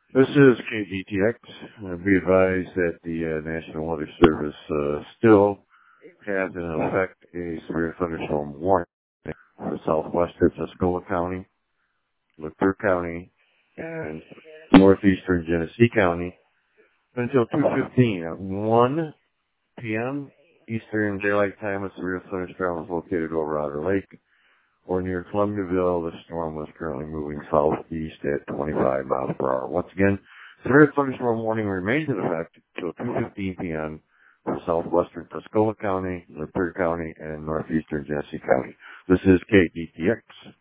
This is KDTX. Be advised that the National Weather Service still has in effect a severe thunderstorm warning for southwestern Tuscola County, Lapeer County, and northeastern Genesee County until 2:15 at 1 p.m. Eastern Daylight Time. A severe thunderstorm is located over Otter Lake or near Columbiaville. The storm was currently moving southeast at 25 miles per hour. Once again, severe thunderstorm warning remains in effect until 2:15 p.m. for southwestern Tuscola County, Lapeer County, and northeastern Genesee County. This is KDTX.